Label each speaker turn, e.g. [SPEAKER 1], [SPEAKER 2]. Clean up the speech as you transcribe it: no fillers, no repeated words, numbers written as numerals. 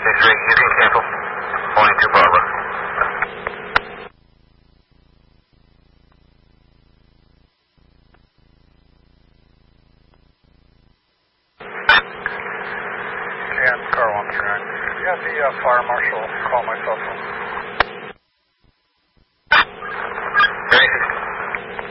[SPEAKER 1] 563, you can cancel. Flying to Bravo.
[SPEAKER 2] Yeah, car 139. You got the fire marshal call my cell phone.